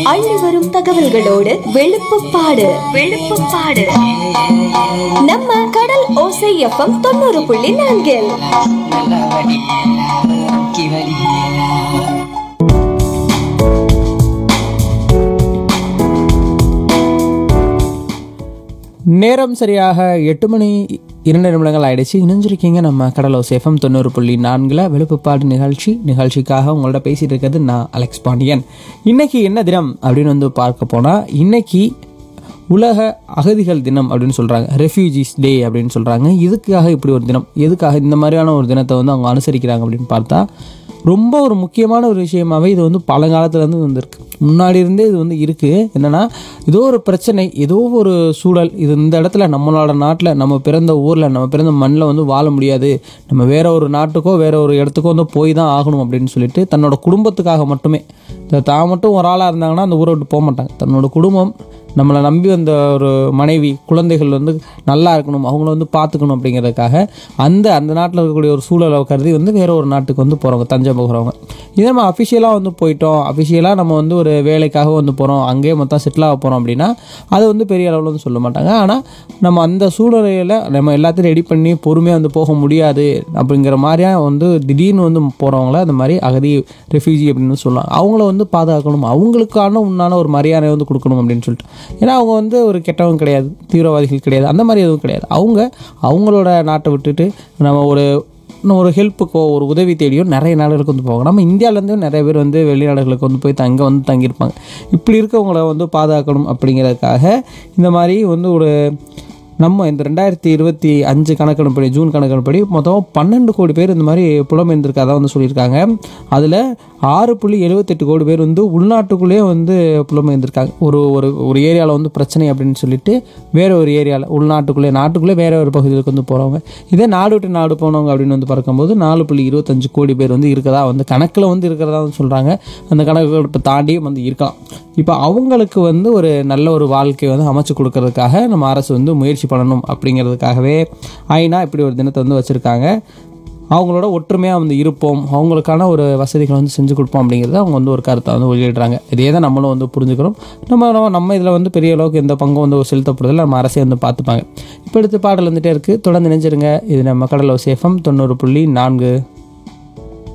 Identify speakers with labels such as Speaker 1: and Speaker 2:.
Speaker 1: அள்ளி வரும் தகவல்களோடு வெளுப்புப்பாடு நம்ம கடல் ஓசை எஃப்எம் 90.4.
Speaker 2: நேரம் சரியாக 8:02 ஆயிடுச்சு. இணைஞ்சிருக்கீங்க நம்ம கடலோஸ் எஃப்எம் 90.4 வெளுப்புப்பாடு நிகழ்ச்சிக்காக உங்களோட பேசிட்டு இருக்கிறது நான் அலெக்ஸ் பாண்டியன். இன்னைக்கு என்ன தினம் அப்படின்னு பார்க்க போனால், இன்னைக்கு உலக அகதிகள் தினம் அப்படின்னு சொல்கிறாங்க. ரெஃப்யூஜிஸ் டே அப்படின்னு சொல்கிறாங்க. இதுக்காக இப்படி ஒரு தினம், எதுக்காக இந்த மாதிரியான ஒரு தினத்தை அவங்க அனுசரிக்கிறாங்க அப்படின்னு பார்த்தா, ரொம்ப ஒரு முக்கியமான ஒரு விஷயமாகவே இது பழங்காலத்துலேருந்து வந்திருக்கு. முன்னாடி இருந்தே இது இருக்குது. என்னென்னா, ஏதோ ஒரு பிரச்சனை, ஏதோ ஒரு சூழல், இது இந்த இடத்துல நம்மளோட நாட்டில், நம்ம பிறந்த ஊரில், நம்ம பிறந்த மண்ணில் வாழ முடியாது, நம்ம வேற ஒரு நாட்டுக்கோ வேற ஒரு இடத்துக்கோ போய் தான் ஆகணும் அப்படின்னு சொல்லிட்டு தன்னோட குடும்பத்துக்காக மட்டுமே, தான் மட்டும் ஒரு ஆளாக இருந்தாங்கன்னா அந்த ஊரை விட்டு போக மாட்டாங்க. தன்னோட குடும்பம், நம்மளை நம்பி வந்த ஒரு மனைவி, குழந்தைகள் நல்லா இருக்கணும், அவங்கள பார்த்துக்கணும் அப்படிங்கிறதுக்காக அந்த நாட்டில் இருக்கக்கூடிய ஒரு சூழலை கருதி வேற ஒரு நாட்டுக்கு போகிறவங்க, தஞ்சம் போகிறவங்க. இதே நம்ம அஃபிஷியலாக போயிட்டோம், அஃபிஷியலாக நம்ம ஒரு வேலைக்காக போகிறோம், அங்கேயே மொத்தம் செட்டில் ஆக போகிறோம் அப்படின்னா அது பெரிய அளவில் சொல்ல மாட்டாங்க. ஆனால் நம்ம அந்த சூழ்நிலையில் நம்ம எல்லாத்தையும் ரெடி பண்ணி பொறுமையாக போக முடியாது அப்படிங்கிற மாதிரியா திடீர்னு போகிறவங்கள அந்த மாதிரி அகதி, ரெஃப்யூஜி அப்படின்னு சொல்லுவாங்க. அவங்கள பாதுகாக்கணும், அவங்களுக்கான உண்டான ஒரு மரியாதை கொடுக்கணும் அப்படின்னு சொல்லிட்டு. ஏன்னா அவங்க ஒரு கெட்டவங்க கிடையாது, தீவிரவாதிகள் கிடையாது, அந்த மாதிரி எதுவும் கிடையாது. அவங்களோட நாட்டை விட்டுட்டு நம்ம ஒரு ஹெல்ப்புக்கோ ஒரு உதவி தேடியோ நிறைய நாடுகளுக்கு போவாங்க. நம்ம இந்தியாவிலேருந்து நிறைய பேர் வெளிநாடுகளுக்கு போய் தங்கியிருப்பாங்க. இப்படி இருக்கவங்கள பாதுகாக்கணும் அப்படிங்கிறதுக்காக இந்த மாதிரி ஒரு நம்ம இந்த 2025 கணக்கெடுப்படி, ஜூன் கணக்கெடுப்படி மொத்தம் 12 கோடி பேர் இந்த மாதிரி புலம்பெயர்ந்திருக்காதான் சொல்லியிருக்காங்க. அதில் 6.78 கோடி பேர் உள்நாட்டுக்குள்ளேயே புலம்பெயர்ந்திருக்காங்க. ஒரு ஏரியாவில் பிரச்சனை அப்படின்னு சொல்லிட்டு வேற ஒரு ஏரியாவில், நாட்டுக்குள்ளே வேற ஒரு பகுதிகளுக்கு போகிறவங்க. இதே நாடு விட்டு நாடு போனவங்க அப்படின்னு பார்க்கும்போது 4.25 கோடி பேர் இருக்கதா கணக்கில் இருக்கிறதா சொல்கிறாங்க. அந்த கணக்கெடுப்பை தாண்டி இருக்கலாம். இப்போ அவங்களுக்கு ஒரு நல்ல ஒரு வாழ்க்கையை அமைச்சு கொடுக்கறதுக்காக நம்ம அரசு முயற்சி பண்ணணும் அப்படிங்கிறதுக்காகவே ஐநா இப்படி ஒரு தினத்தை வச்சுருக்காங்க. அவங்களோட ஒற்றுமையாக இருப்போம், அவங்களுக்கான ஒரு வசதிகளை செஞ்சு கொடுப்போம் அப்படிங்கிறது அவங்க ஒரு கருத்தை வெளியிடுறாங்க. இதே தான் நம்மளும் புரிஞ்சுக்கிறோம். நம்ம இதில் பெரிய அளவுக்கு எந்த பங்கும் செலுத்தப்படுறதில்ல, நம்ம அரசே பார்த்துப்பாங்க. இப்போ எடுத்து பாடல் இருக்குது. தொடர்ந்து நினைச்சிருங்க. இது நம்ம கடலோஸ் எஃப்எம் 90.4.